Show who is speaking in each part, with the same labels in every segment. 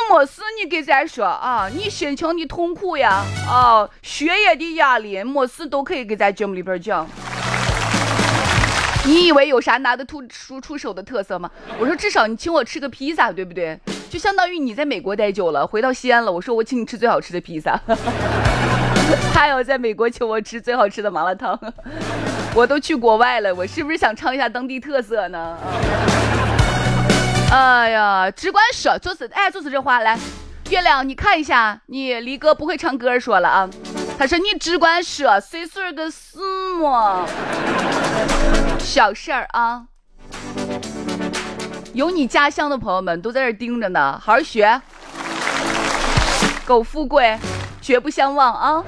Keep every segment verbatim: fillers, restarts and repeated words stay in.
Speaker 1: 没事，你给咱说啊，你心情的痛苦呀，啊，学业的压力，没事都可以给咱节目里边讲。你以为有啥拿得出出出手的特色吗？我说至少你请我吃个披萨，对不对？就相当于你在美国待久了，回到西安了，我说我请你吃最好吃的披萨，还有在美国请我吃最好吃的麻辣烫。我都去国外了，我是不是想尝一下当地特色呢？哎呀，只管说，就是哎，就是这话。来，月亮，你看一下，你离哥不会唱歌说了啊。他说你只管说，碎碎个什么小事儿啊？有你家乡的朋友们都在这盯着呢，好好学。苟富贵，绝不相忘啊！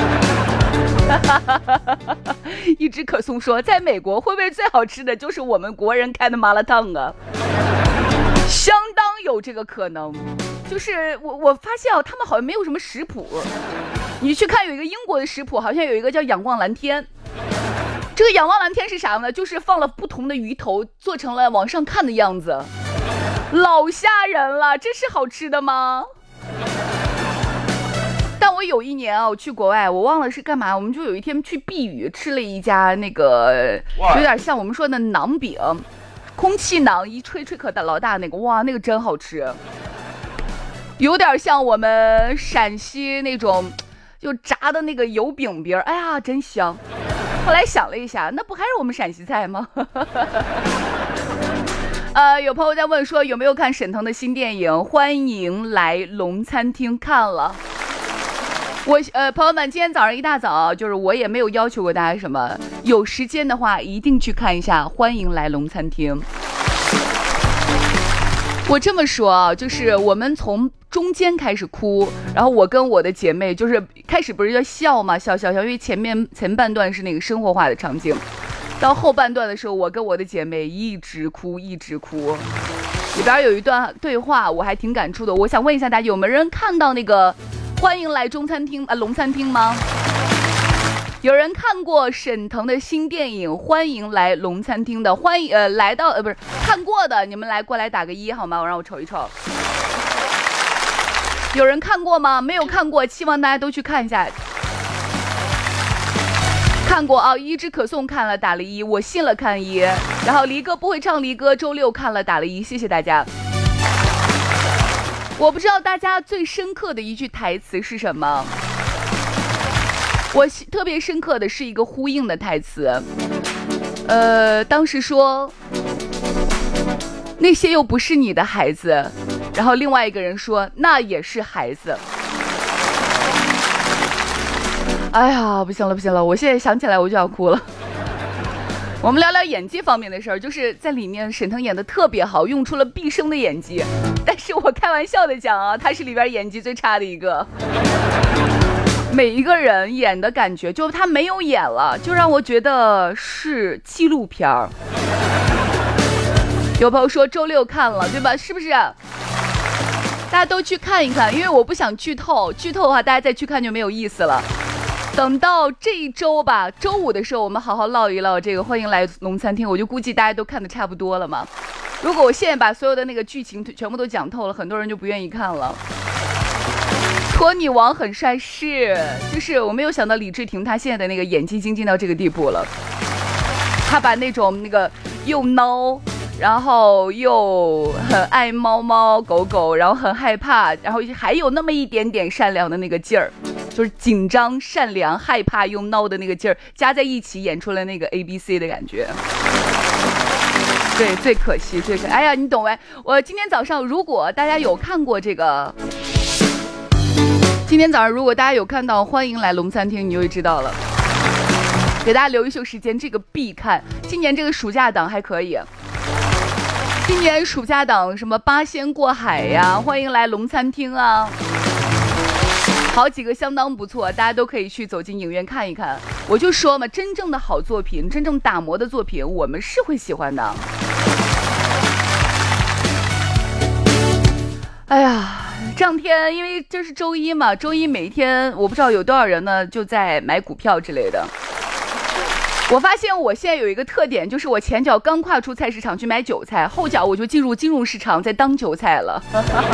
Speaker 1: 一只可颂说，在美国会不会最好吃的就是我们国人开的麻辣烫啊？相当有这个可能。就是我我发现啊，他们好像没有什么食谱。你去看有一个英国的食谱，好像有一个叫仰望蓝天。这个仰望蓝天是啥呢？就是放了不同的鱼头做成了往上看的样子，老吓人了。这是好吃的吗？但我有一年啊，我去国外，我忘了是干嘛，我们就有一天去避雨，吃了一家那个有点像我们说的馕饼，空气馕，一吹吹可大老大那个，哇，那个真好吃，有点像我们陕西那种就炸的那个油饼饼，哎呀，真香。后来想了一下，那不还是我们陕西菜吗？呃，有朋友在问说有没有看沈腾的新电影《欢迎来龙餐厅》，看了。我呃，朋友们，今天早上一大早，就是我也没有要求过大家什么，有时间的话一定去看一下《欢迎来龙餐厅》。我这么说啊，就是我们从中间开始哭，然后我跟我的姐妹就是开始不是要笑嘛，笑笑笑，因为前面前半段是那个生活化的场景，到后半段的时候，我跟我的姐妹一直哭一直哭。里边有一段对话我还挺感触的，我想问一下大家，有没有人看到那个欢迎来中餐厅啊龙餐厅吗？有人看过沈腾的新电影《欢迎来龙餐厅》的？欢迎呃来到呃不是看过的，你们来过来打个一好吗？我让我瞅一瞅。有人看过吗？没有看过，希望大家都去看一下。看过啊，一只可颂看了打了一，我信了看一，然后离哥不会唱离歌周六看了打了一，谢谢大家。我不知道大家最深刻的一句台词是什么，我特别深刻的是一个呼应的台词，呃，当时说那些又不是你的孩子，然后另外一个人说那也是孩子。哎呀，不行了不行了，我现在想起来我就要哭了。我们聊聊演技方面的事儿，就是在里面沈腾演的特别好，用出了毕生的演技，但是我开玩笑的讲啊，他是里边演技最差的一个。每一个人演的感觉，就他没有演了，就让我觉得是纪录片儿。有朋友说周六看了，对吧？是不是？大家都去看一看，因为我不想剧透，剧透的话大家再去看就没有意思了。等到这一周吧，周五的时候我们好好唠一唠这个欢迎来龙餐厅，我就估计大家都看得差不多了嘛。如果我现在把所有的那个剧情全部都讲透了，很多人就不愿意看了。托尼王很帅，是，就是我没有想到李治廷他现在的那个演技精进到这个地步了，他把那种那个又孬，然后又很爱猫猫狗狗，然后很害怕，然后还有那么一点点善良的那个劲儿，就是紧张、善良、害怕又孬的那个劲儿加在一起，演出了那个 A B C 的感觉。对，最可惜，最可惜。哎呀，你懂哎。我今天早上，如果大家有看过这个，今天早上如果大家有看到《欢迎来龙餐厅》，你就会知道了。给大家留一宿时间，这个必看。今年这个暑假档还可以。今年暑假档什么八仙过海呀，欢迎来龙餐厅啊，好几个相当不错，大家都可以去走进影院看一看。我就说嘛，真正的好作品，真正打磨的作品，我们是会喜欢的。哎呀，这两天因为这是周一嘛，周一每天我不知道有多少人呢就在买股票之类的。我发现我现在有一个特点，就是我前脚刚跨出菜市场去买韭菜，后脚我就进入金融市场在当韭菜了。